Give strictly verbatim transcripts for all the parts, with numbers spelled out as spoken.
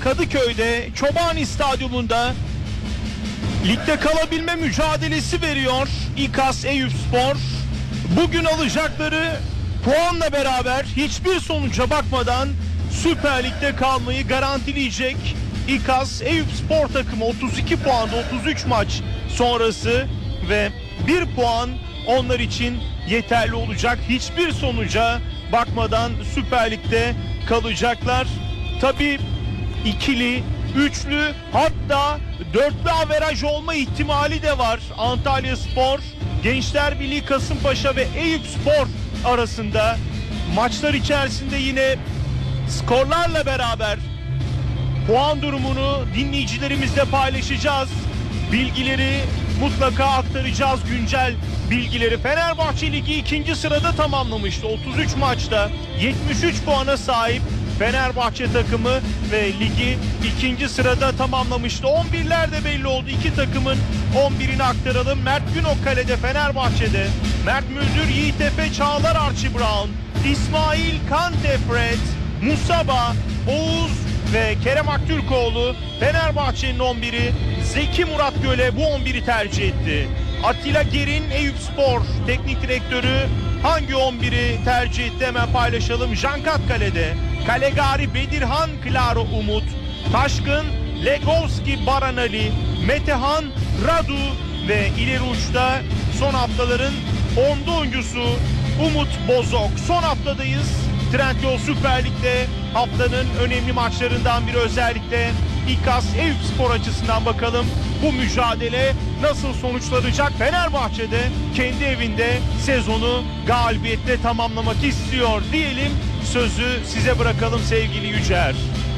Kadıköy'de Çobani Stadyumunda ligde kalabilme mücadelesi veriyor İKAS Eyüpspor. Bugün alacakları puanla beraber hiçbir sonuca bakmadan Süper Lig'de kalmayı garantileyecek İKAS Eyüpspor takımı. Otuz iki puanda otuz üç maç sonrası ve bir puan onlar için yeterli olacak. Hiçbir sonuca bakmadan Süper Lig'de kalacaklar. Tabii ikili, üçlü, hatta dörtlü averaj olma ihtimali de var. Antalyaspor, Gençler Birliği, Kasımpaşa ve Eyüpspor arasında maçlar içerisinde yine skorlarla beraber puan durumunu dinleyicilerimizle paylaşacağız. Bilgileri mutlaka aktaracağız, güncel bilgileri. Fenerbahçe Ligi ikinci sırada tamamlamıştı. otuz üç maçta yetmiş üç puana sahip Fenerbahçe takımı ve ligi ikinci sırada tamamlamıştı. on birler de belli oldu. İki takımın on birini aktaralım. Mert Günok kalede Fenerbahçe'de. Mert Müldür, Yiğit Efe, Çağlar Archie Brown, İsmail Kante Fred, Musaba, Oğuz ve Kerem Aktürkoğlu Fenerbahçe'nin on biri. Zeki Murat Göle bu on biri tercih etti. Atilla Gerin, Eyüpspor teknik direktörü hangi on biri tercih etti hemen paylaşalım. Jankat kalede. Kalegari, Bedirhan, Klaro, Umut, Taşkın, Legovski, Baranali, Metehan, Radu ve ileri uçta son haftaların onda oyuncusu Umut Bozok. Son haftadayız. Trendyol Süper Lig'de haftanın önemli maçlarından biri, özellikle İKAS Eyüpspor açısından bakalım bu mücadele nasıl sonuçlanacak. Fenerbahçe'de kendi evinde sezonu galibiyetle tamamlamak istiyor diyelim. Sözü size bırakalım sevgili Yücer.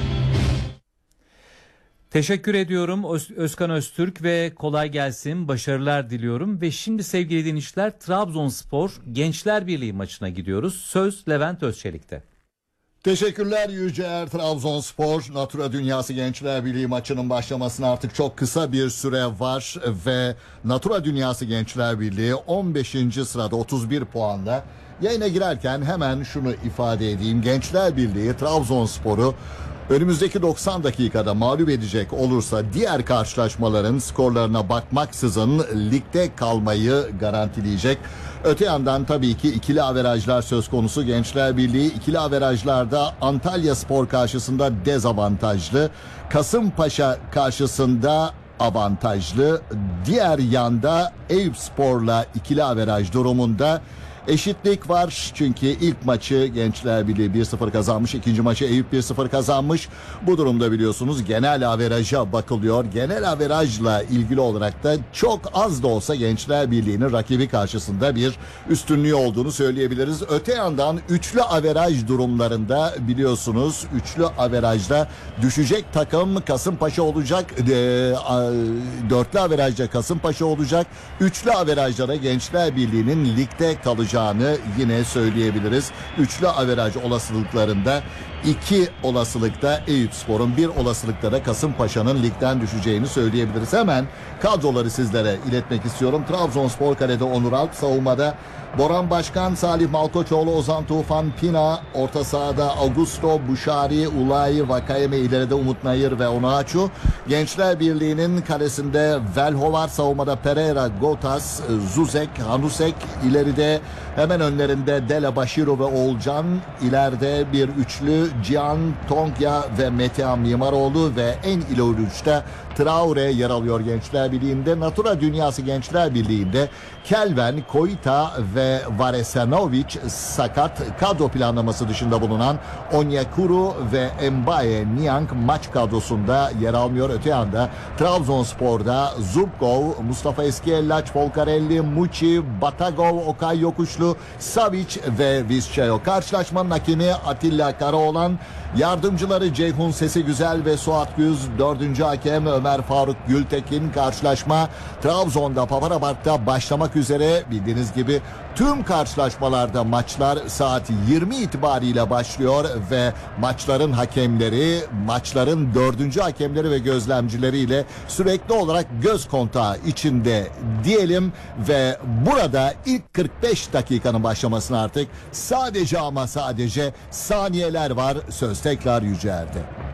Teşekkür ediyorum Öz- Özkan Öztürk ve kolay gelsin, başarılar diliyorum. Ve şimdi sevgili dinleyiciler, Trabzonspor Gençler Birliği maçına gidiyoruz. Söz Levent Özçelik'te. Teşekkürler Yücer. Trabzonspor Natura Dünyası Gençler Birliği maçının başlamasına artık çok kısa bir süre var ve Natura Dünyası Gençler Birliği on beşinci sırada otuz bir puanla. Yayına girerken hemen şunu ifade edeyim. Gençler Birliği Trabzonspor'u önümüzdeki doksan dakikada mağlup edecek olursa diğer karşılaşmaların skorlarına bakmaksızın ligde kalmayı garantileyecek. Öte yandan tabii ki ikili averajlar söz konusu. Gençler Birliği ikili averajlarda Antalyaspor karşısında dezavantajlı. Kasımpaşa karşısında avantajlı. Diğer yanda Eyüpspor'la ikili averaj durumunda eşitlik var. Çünkü ilk maçı Gençler Birliği bir sıfır kazanmış. İkinci maçı Eyüp bir sıfır kazanmış. Bu durumda biliyorsunuz genel averaja bakılıyor. Genel averajla ilgili olarak da çok az da olsa Gençler Birliği'nin rakibi karşısında bir üstünlüğü olduğunu söyleyebiliriz. Öte yandan üçlü averaj durumlarında biliyorsunuz üçlü averajda düşecek takım Kasımpaşa olacak. E, dörtlü averajda Kasımpaşa olacak. Üçlü averajda da Gençler Birliği'nin ligde kalacak yine söyleyebiliriz. Üçlü averaj olasılıklarında iki olasılıkta Eyüpspor'un, bir olasılıkta da Kasımpaşa'nın ligden düşeceğini söyleyebiliriz. Hemen kadroları sizlere iletmek istiyorum. Trabzonspor kalede Onur Alp, savunmada Boran Başkan, Salih Malkoçoğlu, Ozan Tufan, Pina, orta sahada Augusto, Buşari, Ulay, Vakayeme, ileride Umut Nayır ve Onaçu. Gençler Birliği'nin kalesinde Velhovar, savunmada Pereira, Gotas, Zuzek, Hanusek, ileride hemen önlerinde Dela Bashiru ve Oğulcan, ileride bir üçlü Cihan, Tongya ve Metehan Mimaroğlu ve en ileri uçta Traore yer alıyor Gençler Birliği'nde. Natura Dünyası Gençler Birliği'nde Kelven, Koita ve Varesanovic sakat. Kadro planlaması dışında bulunan Onyekuru ve Mbaye Niang maç kadrosunda yer almıyor. Öte yanda Trabzonspor'da Zubkov, Mustafa Eskiyellaç, Folcarelli, Muçi, Batagov, Okay Yokuşlu, Savic ve Viscayo. Karşılaşmanın hakemi Atilla Karaoğlan, yardımcıları Ceyhun Sesi Güzel ve Suat Güz, dördüncü hakem Ömer Faruk Gültekin. Karşılaşma Trabzon'da Paparabart'ta başlamak üzere. Bildiğiniz gibi tüm karşılaşmalarda maçlar saat yirmi itibariyle başlıyor ve maçların hakemleri, maçların dördüncü hakemleri ve gözlemcileriyle sürekli olarak göz kontağı içinde diyelim ve burada ilk kırk beş dakikanın başlamasına artık sadece ama sadece saniyeler var. Söz tekrar Yücer'de.